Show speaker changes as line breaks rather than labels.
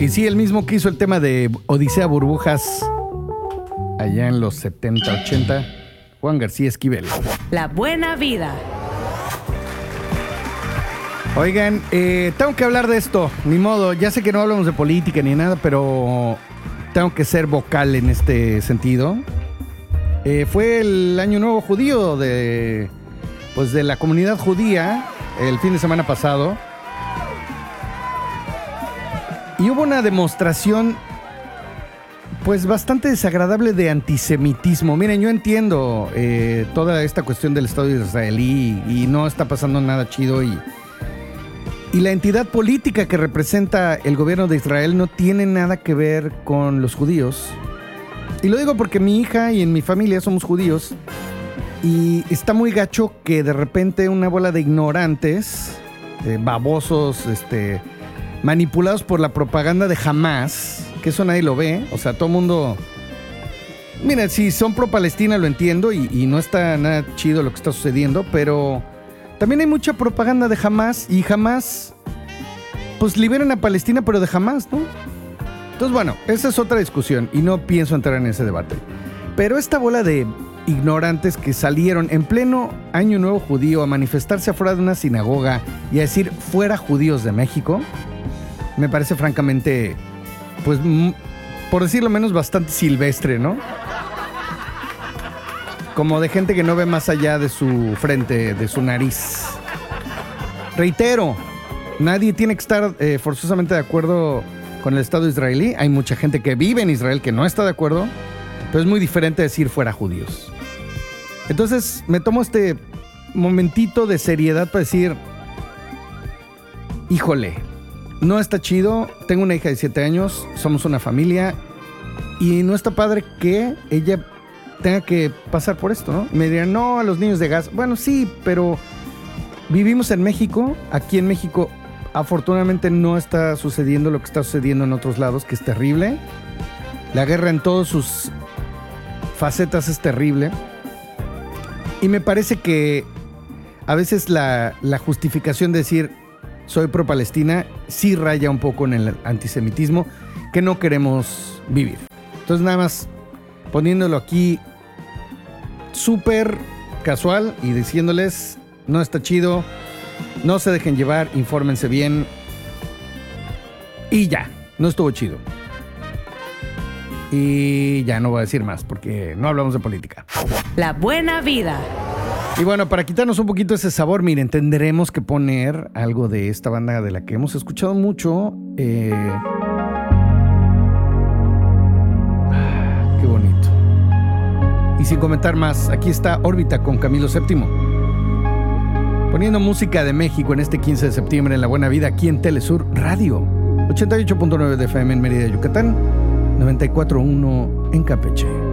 Y sí, el mismo que hizo el tema de Odisea Burbujas allá en los 70, 80, Juan García Esquivel.
La buena vida.
Oigan, tengo que hablar de esto, ni modo, ya sé que no hablamos de política ni nada, pero tengo que ser vocal en este sentido. Fue el Año Nuevo Judío de la comunidad judía el fin de semana pasado. Y hubo una demostración pues bastante desagradable de antisemitismo. Miren, yo entiendo toda esta cuestión del Estado israelí y no está pasando nada chido y la entidad política que representa el gobierno de Israel no tiene nada que ver con los judíos. Y lo digo porque mi hija y en mi familia somos judíos y está muy gacho que de repente una bola de ignorantes, babosos, manipulados por la propaganda de Hamás, que eso nadie lo ve, o sea, todo el mundo... Mira, si son pro-Palestina lo entiendo y no está nada chido lo que está sucediendo, pero también hay mucha propaganda de Hamás y Hamás, pues liberan a Palestina, pero de Hamás, ¿no? Entonces, bueno, esa es otra discusión y no pienso entrar en ese debate. Pero esta bola de ignorantes que salieron en pleno Año Nuevo Judío a manifestarse afuera de una sinagoga y a decir fuera judíos de México, me parece francamente, pues, por decirlo menos, bastante silvestre, ¿no? Como de gente que no ve más allá de su frente, de su nariz. Reitero, nadie tiene que estar forzosamente de acuerdo con el Estado israelí. Hay mucha gente que vive en Israel que no está de acuerdo, pero es muy diferente decir fuera judíos. Entonces me tomo este momentito de seriedad para decir, híjole, no está chido, tengo una hija de 7 años, somos una familia y no está padre que ella tenga que pasar por esto, ¿no? Me dirán, no, a los niños de gas. Bueno, sí, pero vivimos en México. Aquí en México, afortunadamente, no está sucediendo lo que está sucediendo en otros lados, que es terrible. La guerra en todas sus facetas es terrible. Y me parece que a veces la justificación de decir soy pro-Palestina sí raya un poco en el antisemitismo que no queremos vivir. Entonces, nada más poniéndolo aquí súper casual y diciéndoles, no está chido, no se dejen llevar, infórmense bien y ya, no estuvo chido. Y ya no voy a decir más porque no hablamos de política.
La buena vida.
Y bueno, para quitarnos un poquito ese sabor, miren, tendremos que poner algo de esta banda de la que hemos escuchado mucho. Qué bonito. Y sin comentar más, aquí está Órbita con Camilo VII. Poniendo música de México en este 15 de septiembre en La Buena Vida, aquí en Telesur Radio. 88.9 de FM en Mérida, Yucatán. 94.1 en Campeche.